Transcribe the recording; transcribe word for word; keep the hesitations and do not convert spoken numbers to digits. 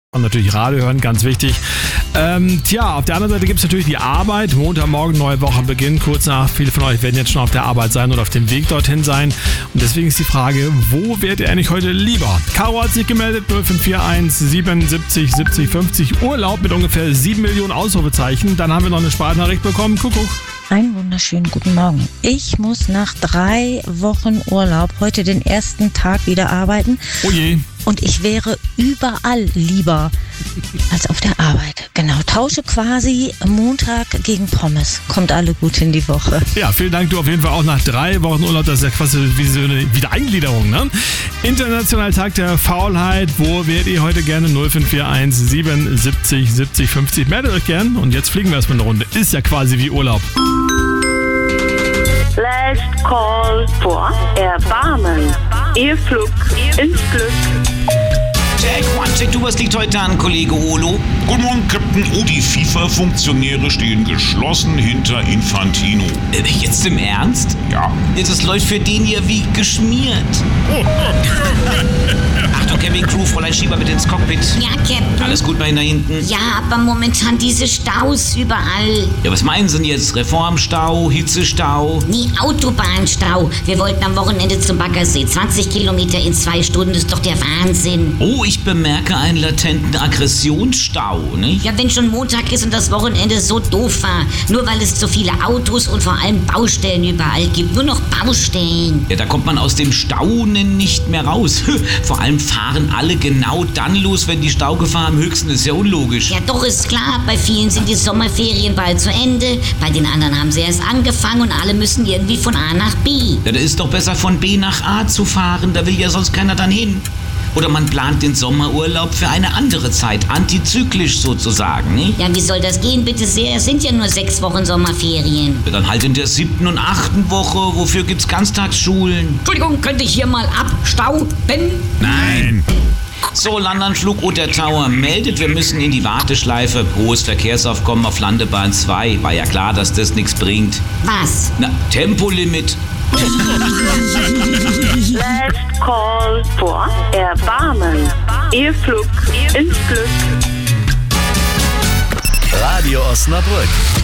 Und natürlich Radio hören, ganz wichtig. Ähm, tja, auf der anderen Seite gibt es natürlich die Arbeit. Montagmorgen, neue Woche beginnt. Kurz nach, viele von euch werden jetzt schon auf der Arbeit sein oder auf dem Weg dorthin sein. Und deswegen ist die Frage, wo wärt ihr eigentlich heute lieber? Caro hat sich gemeldet, null fünf vier eins siebenundsiebzig siebzig fünfzig. Urlaub mit ungefähr sieben Millionen Ausrufezeichen. Dann haben wir noch eine Sprachnachricht bekommen. Kuckuck. Einen wunderschönen guten Morgen. Ich muss nach drei Wochen Urlaub heute den ersten Tag wieder arbeiten. Oh je. Und ich wäre überall lieber als auf der Arbeit. Genau, tausche quasi Montag gegen Pommes. Kommt alle gut in die Woche. Ja, vielen Dank. Du auf jeden Fall auch nach drei Wochen Urlaub. Das ist ja quasi wie so eine Wiedereingliederung, ne? Internationaler Tag der Faulheit. Wo wärt ihr heute gerne? null fünf vier eins siebenundsiebzig siebzig fünfzig. Meldet euch gern. Und jetzt fliegen wir erstmal eine Runde. Ist ja quasi wie Urlaub. Last call for Erbarmen. Ihr Flug ins Glück. Jack, one, check, du, was liegt heute an, Kollege Olo? Guten Morgen, Captain. Oh, die FIFA-Funktionäre stehen geschlossen hinter Infantino. Äh, jetzt im Ernst? Ja. Das läuft für den hier wie geschmiert. Achtung, Camping-Crew, Fräulein Schieber mit ins Cockpit. Ja, Captain. Alles gut bei Ihnen da hinten? Ja, aber momentan diese Staus überall. Ja, was meinen Sie denn jetzt? Reformstau, Hitzestau? Nee, Autobahnstau. Wir wollten am Wochenende zum Baggersee. zwanzig Kilometer in zwei Stunden ist doch der Wahnsinn. Oh, ich bemerke einen latenten Aggressionsstau, ne? Ja, wenn schon Montag ist und das Wochenende so doof war. Nur weil es zu viele Autos und vor allem Baustellen überall gibt. Nur noch Baustellen. Ja, da kommt man aus dem Staunen nicht mehr raus. Vor allem fahren alle genau dann los, wenn die Staugefahr am höchsten ist. Ja, unlogisch. Ja, doch, ist klar. Bei vielen sind die Sommerferien bald zu Ende. Bei den anderen haben sie erst angefangen und alle müssen irgendwie von A nach B. Ja, da ist doch besser von B nach A zu fahren. Da will ja sonst keiner dann hin. Oder man plant den Sommerurlaub für eine andere Zeit, antizyklisch sozusagen, ne? Ja, wie soll das gehen, bitte sehr? Es sind ja nur sechs Wochen Sommerferien. Ja, dann halt in der siebten und achten Woche. Wofür gibt's Ganztagsschulen? Entschuldigung, könnte ich hier mal abstauben? Nein. So, Landanflug Otter Tower meldet, wir müssen in die Warteschleife. Hohes Verkehrsaufkommen auf Landebahn zwei. War ja klar, dass das nichts bringt. Was? Na, Tempolimit. Last call for Erbarmen. Ihr Flug ins Glück. Radio Osnabrück.